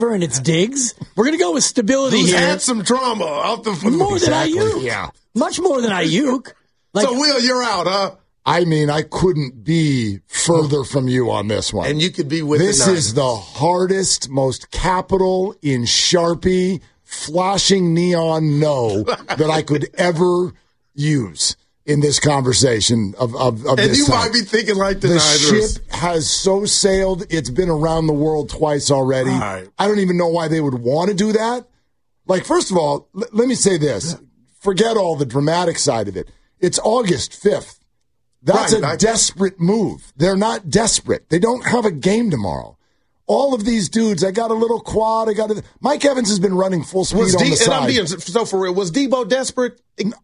and it's Diggs. We're going to go with stability Who's here. had some trauma off the More than Ayuk. Yeah. Much more than Ayuk. Like, So, Will, you're out, huh? I mean, I couldn't be further from you on this one. And you could be with This the Niners. is the hardest, most capital in Sharpie, flashing neon no that I could ever use in this conversation of And this you type. might be thinking like the The Niners. ship has so sailed, it's been around the world twice already. All right. I don't even know why they would want to do that. Like, first of all, let me say this. Forget all the dramatic side of it. It's August 5th. That's Right. a desperate move. They're not desperate. They don't have a game tomorrow. All of these dudes, I got a little quad. Mike Evans has been running full speed on the And side. I'm being so for real. Was Debo desperate?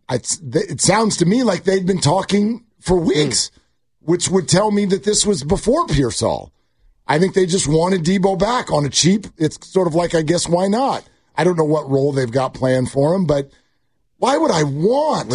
It sounds to me like they'd been talking for weeks, which would tell me that this was before Pearsall. I think they just wanted Debo back on a cheap. It's sort of like, I guess, why not? I don't know what role they've got planned for him, but why would I want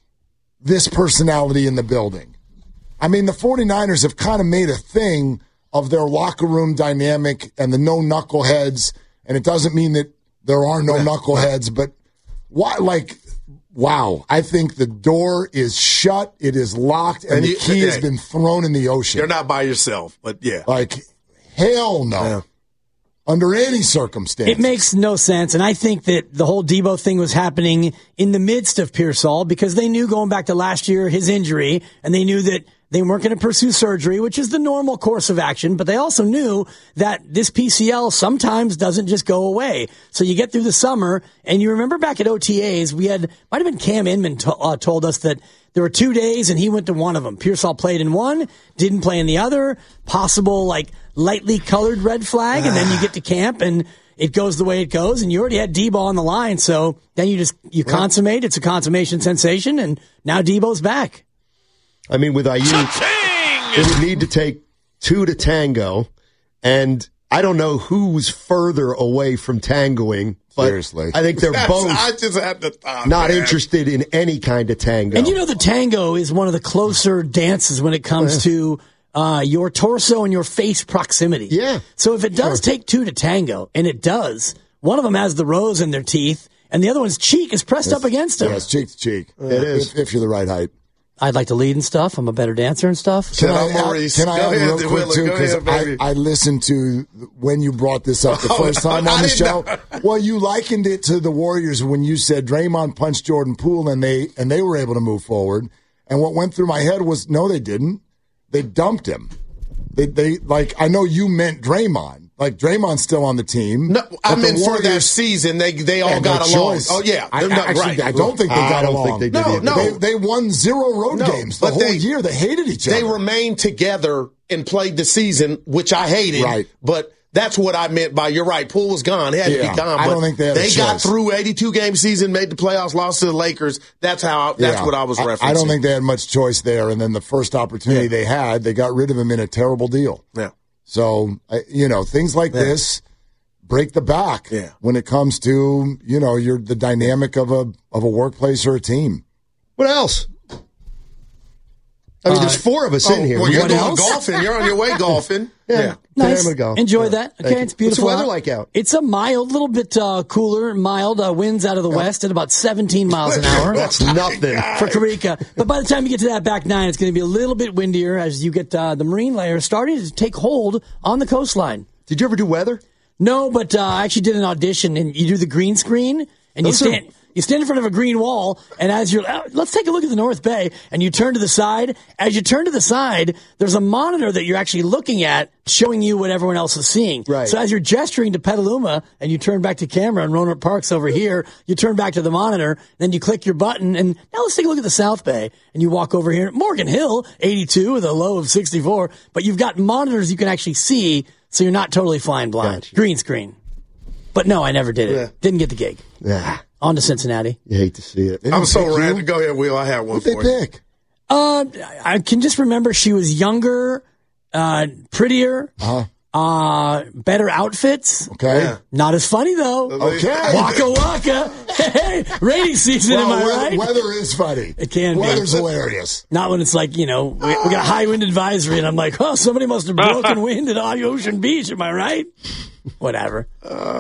this personality in the building? I mean, the 49ers have kind of made a thing of their locker room dynamic and the no knuckleheads, and it doesn't mean that there are no knuckleheads, but why? Like, wow! I think the door is shut, it is locked, and the key has been thrown in the ocean. You're not by yourself, but yeah, like hell no. Under any circumstance. It makes no sense. And I think that the whole Debo thing was happening in the midst of Pearsall because they knew going back to last year, his injury, and they knew that they weren't going to pursue surgery, which is the normal course of action. But they also knew that this PCL sometimes doesn't just go away. So you get through the summer, and you remember back at OTAs, might have been Cam Inman told us that there were 2 days, and he went to one of them. Pearsall played in one, didn't play in the other. Possible, lightly colored red flag, and then you get to camp, and it goes the way it goes, and you already had Debo on the line, so then you consummate. It's a consummation sensation, and now Debo's back. I mean, with Ayuk, it would need to take two to tango, and I don't know who's further away from tangoing. But seriously, I think they're both I just had to stop, not interested in any kind of tango. And the tango is one of the closer dances when it comes to your torso and your face proximity. Yeah. So if it does take two to tango, and it does, one of them has the rose in their teeth, and the other one's cheek is pressed up against him. Yes, cheek to cheek. It is. If you're the right height. I'd like to lead and stuff. I'm a better dancer and stuff. Can I add real quick, too? Because I listened to when you brought this up the first time on the show. Well, you likened it to the Warriors when you said Draymond punched Jordan Poole and they were able to move forward. And what went through my head was, no, they didn't. They dumped him. They I know you meant Draymond. Like, Draymond's still on the team. No, I meant for that season, they all got along. Choice. Oh, yeah. I don't think they got along. I don't think they did either. They won 0 road games the whole year. They hated each other. They remained together and played the season, which I hated. Right. But that's what I meant by, you're right, Poole was gone. He had to be gone. I don't think they had a got choice. through 82-game season, made the playoffs, lost to the Lakers. That's what I was referencing. I don't think they had much choice there. And then the first opportunity they had, they got rid of him in a terrible deal. Yeah. So, things like this break the back when it comes to, you're the dynamic of a workplace or a team. What else? I mean, there's 4 of us in here. Well, you're What going else? golfing. You're on your way golfing. Yeah. Nice. I'm gonna go. Enjoy that. Thank Okay, you. it's beautiful. What's the weather like out? It's a mild, little bit cooler, mild winds out of the west at about 17 miles an hour. That's nothing. For Karika. But by the time you get to that back 9, it's going to be a little bit windier as you get the marine layer starting to take hold on the coastline. Did you ever do weather? No, but I actually did an audition, and you do the green screen, and you stand in front of a green wall, and as you're, let's take a look at the North Bay, and you turn to the side. As you turn to the side, there's a monitor that you're actually looking at, showing you what everyone else is seeing. Right. So as you're gesturing to Petaluma, and you turn back to camera, and Roanoke Park's over here, you turn back to the monitor, then you click your button, and now let's take a look at the South Bay, and you walk over here. Morgan Hill, 82 with a low of 64, but you've got monitors you can actually see, so you're not totally flying blind. Gotcha. Green screen. But no, I never did it. Yeah. Didn't get the gig. Yeah. On to Cincinnati. You hate to see it. I'm so random. Go ahead, Will. I have one What'd they for you. pick? I can just remember she was younger, prettier, Better outfits. Okay. Yeah. Not as funny, though. Okay. Waka waka. Hey, rainy season, am I right? Weather is funny. It can be. Weather's hilarious. Not when it's like, we got a high wind advisory, and I'm like, oh, somebody must have broken wind at Ocean Beach, am I right? Whatever.